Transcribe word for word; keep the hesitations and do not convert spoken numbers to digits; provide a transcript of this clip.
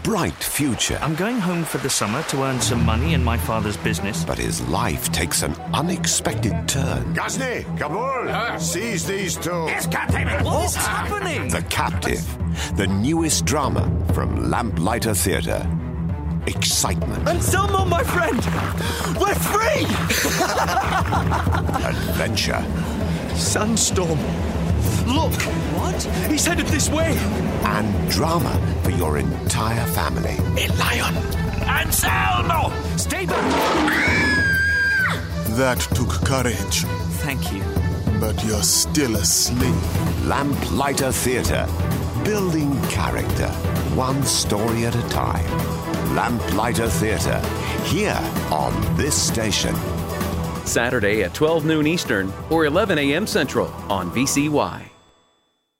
bright future. I'm going home for the summer to earn some money in my father's business. But his life takes an unexpected turn. Ghazni, Kabul, uh, seize these two. Yes, Captain. What's happening? The Captive, the newest drama from Lamplighter Theatre. Excitement. Anselmo, my friend! We're free! Adventure. Sandstorm. Look! What? He's headed this way! And drama for your entire family. A lion! Anselmo! Stay back! That took courage. Thank you. But you're still asleep. Lamplighter Theatre. Building character. One story at a time. Lamplighter Theatre. Here on this station. Saturday at twelve noon Eastern or eleven a.m. Central on V C Y.